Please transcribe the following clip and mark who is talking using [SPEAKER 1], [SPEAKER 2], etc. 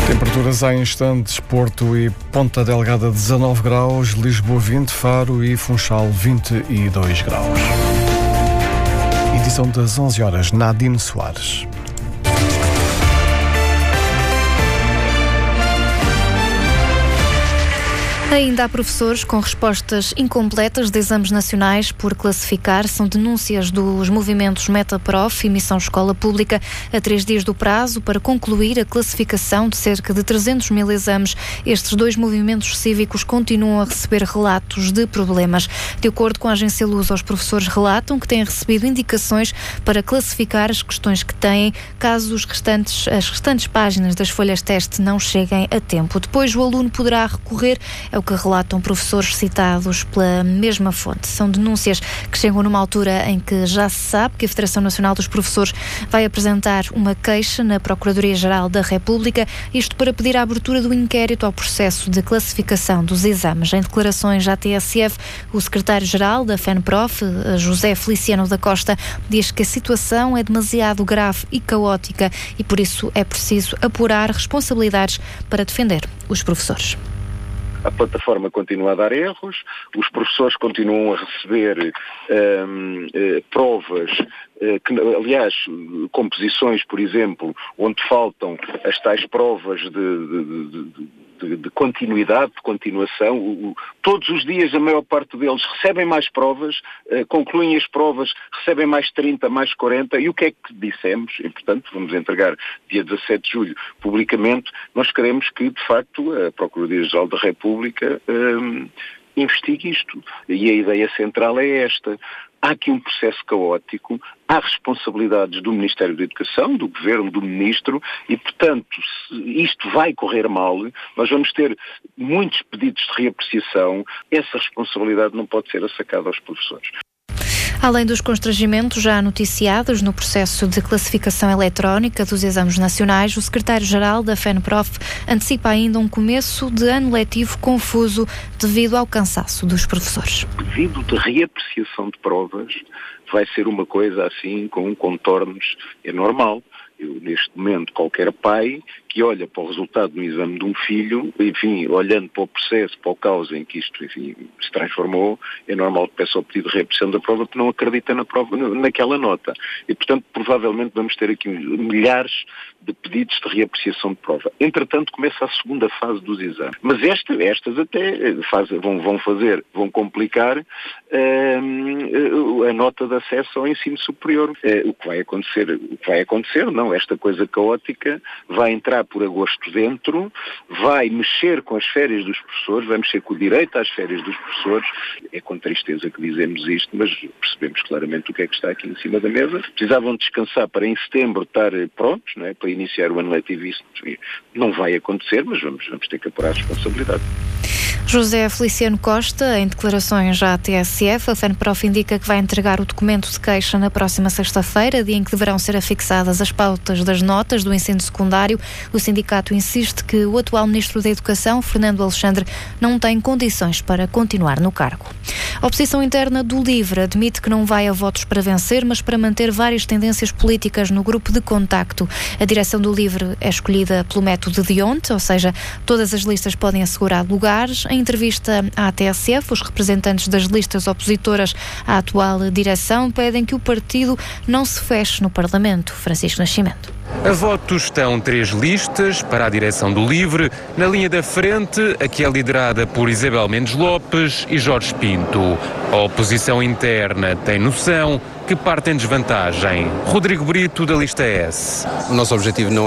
[SPEAKER 1] Temperaturas há instantes, Porto e Ponta Delgada 19 graus, Lisboa 20, Faro e Funchal 22 graus. Edição das 11 horas, Nadine Soares.
[SPEAKER 2] Ainda há professores com respostas incompletas de exames nacionais por classificar. São denúncias dos movimentos Metaprof e Missão Escola Pública a 3 dias do prazo para concluir a classificação de cerca de 300 mil exames. Estes dois movimentos cívicos continuam a receber relatos de problemas. De acordo com a agência Lusa, os professores relatam que têm recebido indicações para classificar as questões que têm, caso as restantes páginas das folhas-teste não cheguem a tempo. Depois o aluno poderá recorrer ao que relatam professores citados pela mesma fonte. São denúncias que chegam numa altura em que já se sabe que a Federação Nacional dos Professores vai apresentar uma queixa na Procuradoria-Geral da República, isto para pedir a abertura do inquérito ao processo de classificação dos exames. Em declarações à TSF, o secretário-geral da FENPROF, José Feliciano da Costa, diz que a situação é demasiado grave e caótica e por isso é preciso apurar responsabilidades para defender os professores.
[SPEAKER 3] A plataforma continua a dar erros, os professores continuam a receber provas, aliás, composições, por exemplo, onde faltam as tais provas de continuidade, de continuação. Todos os dias a maior parte deles recebem mais provas, concluem as provas, recebem mais 30, mais 40, e o que é que dissemos? E, portanto, vamos entregar dia 17 de julho publicamente. Nós queremos que, de facto, a Procuradoria-Geral da República investigue isto. E a ideia central é esta. Há aqui um processo caótico, há responsabilidades do Ministério da Educação, do Governo, do Ministro, e, portanto, se isto vai correr mal, nós vamos ter muitos pedidos de reapreciação. Essa responsabilidade não pode ser assacada aos professores.
[SPEAKER 2] Além dos constrangimentos já noticiados no processo de classificação eletrónica dos exames nacionais, o secretário-geral da FENPROF antecipa ainda um começo de ano letivo confuso devido ao cansaço dos professores.
[SPEAKER 3] O pedido de reapreciação de provas vai ser uma coisa assim com contornos, é normal. Neste momento, qualquer pai que olha para o resultado do exame de um filho, enfim, olhando para o processo, para o causa em que isto, enfim, se transformou, é normal que peça o pedido de reapreciação da prova porque não acredita na prova, naquela nota. E, portanto, provavelmente vamos ter aqui milhares de pedidos de reapreciação de prova. Entretanto, começa a segunda fase dos exames. Mas estas até vão complicar a nota de acesso ao ensino superior. O que vai acontecer, não, esta coisa caótica vai entrar por agosto dentro, vai mexer com as férias dos professores, vai mexer com o direito às férias dos professores. É com tristeza que dizemos isto, mas percebemos claramente o que é que está aqui em cima da mesa. Precisavam descansar para em setembro estar prontos, não é? Para iniciar o ano letivo. Isso não vai acontecer, mas vamos ter que apurar a responsabilidade.
[SPEAKER 2] José Feliciano Costa, em declarações à TSF, a FENPROF indica que vai entregar o documento de queixa na próxima sexta-feira, dia em que deverão ser afixadas as pautas das notas do ensino secundário. O sindicato insiste que o atual Ministro da Educação, Fernando Alexandre, não tem condições para continuar no cargo. A oposição interna do LIVRE admite que não vai a votos para vencer, mas para manter várias tendências políticas no grupo de contacto. A direção do LIVRE é escolhida pelo método de D'Hondt, ou seja, todas as listas podem assegurar lugares. Em entrevista à TSF, os representantes das listas opositoras à atual direção pedem que o partido não se feche no Parlamento. Francisco Nascimento.
[SPEAKER 4] A votos estão 3 listas para a direção do LIVRE. Na linha da frente, a que é liderada por Isabel Mendes Lopes e Jorge Pinto. A oposição interna tem noção que parte em desvantagem. Rodrigo Brito, da lista S.
[SPEAKER 5] O nosso objetivo não